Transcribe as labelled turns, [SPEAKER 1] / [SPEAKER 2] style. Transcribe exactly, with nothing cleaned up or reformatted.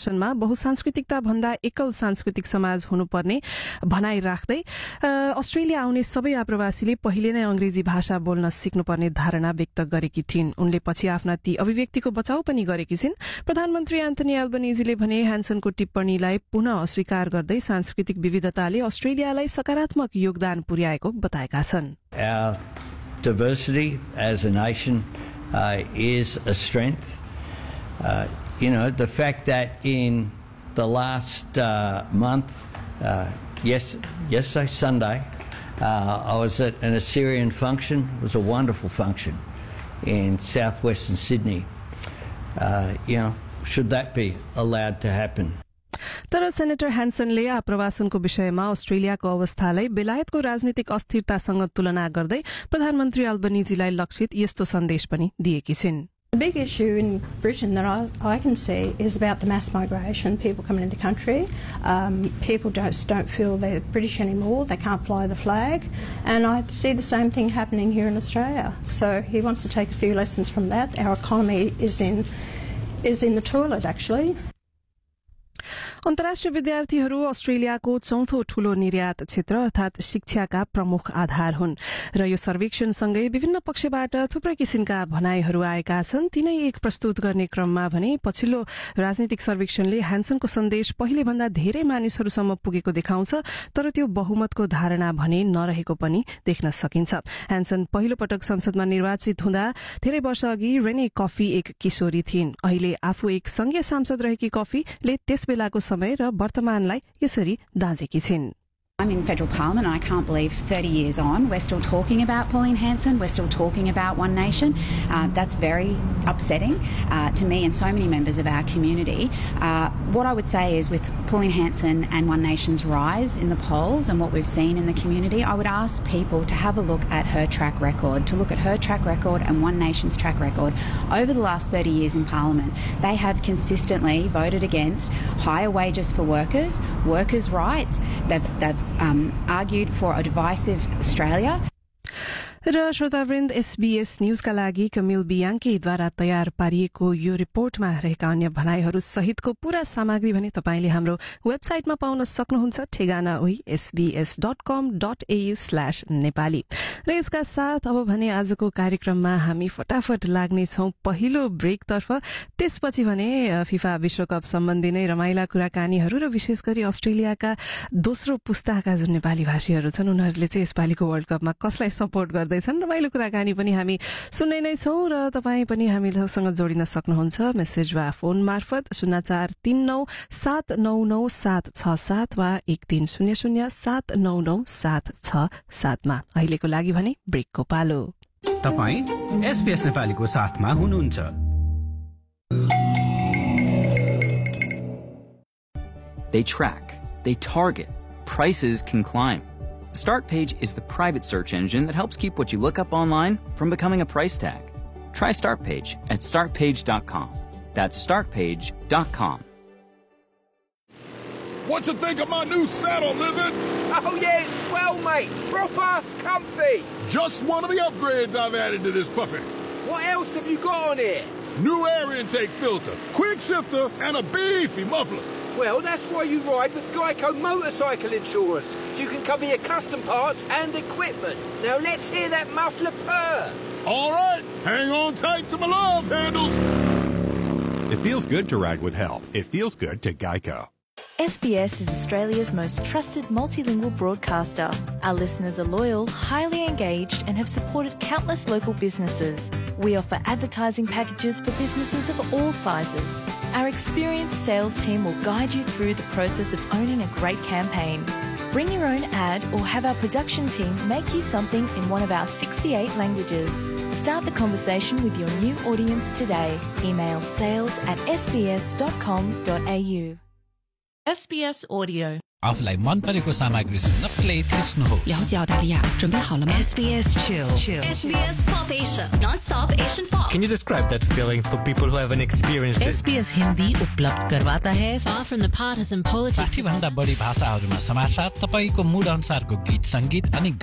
[SPEAKER 1] दर्शनमा बहुसांस्कृतिकता भन्दा एकल सांस्कृतिक समाज हुनुपर्ने भनाई राख्दै अस्ट्रेलिया आउने सबै आप्रवासीले पहिले नै अंग्रेजी भाषा बोल्न सिक्नुपर्ने धारणा व्यक्त गरेकी थिइन्। उनले पछि आफ्ना ती अभिव्यक्तिको बचाउ पनि गरेकी छिन्। प्रधानमन्त्री एन्थनी एल्बनीजीले भने ह्यान्सनको टिप्पणीलाई पुनः अस्वीकार गर्दै सांस्कृतिक विविधताले अस्ट्रेलियालाई सकारात्मक योगदान पुर्याएको बताएका छन्।
[SPEAKER 2] Our diversity as a nation uh, is a strength. Uh, you know, the fact that in the last uh, month, uh, yes, yesterday, Sunday, uh, I was at an Assyrian function. It was a wonderful function in southwestern Sydney. Uh, you know, should that be allowed to happen?
[SPEAKER 1] तर senator ह्यान्सनले आप्रवासनको विषयमा अस्ट्रेलियाको अवस्थालाई बेलायतको राजनीतिक अस्थिरतासँग तुलना गर्दै प्रधानमन्त्री अल्बनीजीलाई लक्षित यस्तो सन्देश पनि दिएकी छिन्।
[SPEAKER 3] The big issue in Britain that I, I can see is about the mass migration, people coming into the country. Um, people just don't feel they're British anymore, they can't fly the flag, and I see the same thing happening here in Australia. So he wants to take a few lessons from that. Our economy is in, is in the toilet, actually.
[SPEAKER 1] अन्तर्राष्ट्रिय विद्यार्थीहरू अस्ट्रेलियाको चौथो ठूलो निर्यात क्षेत्र अर्थात शिक्षाका प्रमुख आधार हुन् र यो सर्वेक्षणसँगै विभिन्न पक्षबाट थुप्रै किसिमका भनाईहरू आएका छन्। तिनै एक प्रस्तुत गर्ने क्रममा भने पछिल्लो राजनीतिक सर्वेक्षणले ह्यान्सनको सन्देश पहिले भन्दा धेरै मानिसहरूसम्म पुगेको देखाउँछ, तर त्यो बहुमतको धारणा भने नरहेको पनि देख्न सकिन्छ। ह्यान्सन पहिलो पटक संसदमा निर्वाचित हुँदा धेरै वर्ष अघि रेने कफी एक किशोरी थिइन्। अहिले आफू एक संघीय सांसद रहेकी कफीले त्यस बेलाको समय र वर्तमानलाई यसरी दाँजेकी छिन्।
[SPEAKER 4] I'm in federal parliament and I can't believe thirty years on we're still talking about Pauline Hanson, we're still talking about One Nation. Uh, that's very upsetting uh, to me and so many members of our community. Uh, what I would say is with Pauline Hanson and One Nation's rise in the polls and what we've seen in the community, I would ask people to have a look at her track record, to look at her track record and One Nation's track record over the last thirty years in parliament. They have consistently voted against higher wages for workers, workers' rights. They've, they've Um, argued for a divisive Australia.
[SPEAKER 1] Raw श्रोतावृन्द SBS न्यूजका लागि Camille बियाङ्कीद्वारा तयार पारिएको यो रिपोर्टमा रहेका अन्य भनाईहरू सहितको पूरा सामग्री भने तपाईले हाम्रो वेबसाइटमा पाउन सक्नुहुन्छ। ठेगाना उही एसबीएस डट कम डट एयु स्ल्याश नेपाली। र यसका साथ अब भने आजको कार्यक्रममा हामी फटाफट लाग्नेछौं पहिलो ब्रेकतर्फ। त्यसपछि भने फिफा विश्वकप सम्बन्धी नै रमाइला कुराकानीहरू र विशेष गरी अस्ट्रेलियाका दोस्रो पुस्ताका जुन नेपाली भाषीहरू छन् उनीहरूले चाहिँ यसपालिको वर्ल्ड कपमा कसलाई सपोर्ट गर्दै रमाइलो कुराकानी पनि हामी सुन्ने नै छौं र तपाईँ पनि हामीसँग जोडिन सक्नुहुन्छ मेसेज वा फोन मार्फत शून्य चार तीन नौ सात नौ नौ सात छ सात वा एक तीन शून्य शून्य सात नौ नौ सात छ सातमा। अहिलेको लागि भने ब्रेकको पालो।
[SPEAKER 5] तपाईँ एसबीएस नेपालीको साथमा हुनुहुन्छ।
[SPEAKER 6] They track, they target, prices can climb. StartPage is the private search engine that helps keep what you look up online from becoming a price tag. Try StartPage at start page dot com. That's start page dot com.
[SPEAKER 7] What you think of my new saddle, Lizard?
[SPEAKER 8] Oh yeah, it's swell, mate. Proper comfy.
[SPEAKER 7] Just one of the upgrades I've added to this puppy.
[SPEAKER 8] What else have you got on here?
[SPEAKER 7] New air intake filter, quick shifter, and a beefy muffler.
[SPEAKER 8] Well, that's why you ride with Geico motorcycle insurance, so you can cover your custom parts and equipment. Now let's hear that muffler purr.
[SPEAKER 7] All right, hang on tight to my love handles.
[SPEAKER 9] It feels good to ride with help. It feels good to Geico.
[SPEAKER 10] S B S is Australia's most trusted multilingual broadcaster. Our listeners are loyal, highly engaged, and have supported countless local businesses. We offer advertising packages for businesses of all sizes. Our experienced sales team will guide you through the process of owning a great campaign. Bring your own ad or have our production team make you something in one of our sixty-eight languages. Start the conversation with your new audience today. Email sales at s b s dot com dot a u.
[SPEAKER 11] S B S Audio.
[SPEAKER 5] आफूलाई मन परेको सामग्री सुन्न play थिच्नुहोस्।
[SPEAKER 11] 了解澳大利亚，准备好了吗
[SPEAKER 12] S B S Chill.
[SPEAKER 13] S B S Pop Asia, non-stop Asian pop.
[SPEAKER 14] Can you describe that feeling for people who haven't experienced it?
[SPEAKER 12] S B S Hindi उपलब्ध करवाता है।
[SPEAKER 11] Far from the partisan politics.
[SPEAKER 5] साठी भन्दा बढी भाषाहरूमा समाचार, तपाईको मुड अनुसारको गीत संगीत अनि